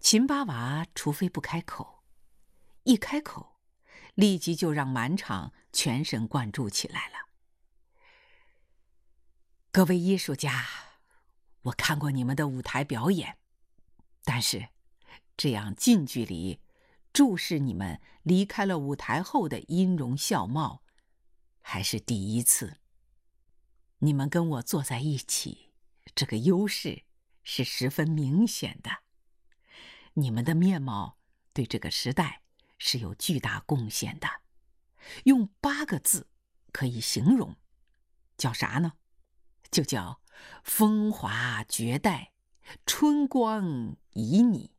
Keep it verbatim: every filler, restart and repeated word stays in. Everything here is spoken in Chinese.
秦八娃除非不开口，一开口，立即就让满场全神贯注起来了。各位艺术家，我看过你们的舞台表演，但是这样近距离注视你们离开了舞台后的音容笑貌，还是第一次。你们跟我坐在一起，这个优势是十分明显的。你们的面貌对这个时代是有巨大贡献的，用八个字可以形容，叫啥呢？就叫风华绝代，春光旖旎。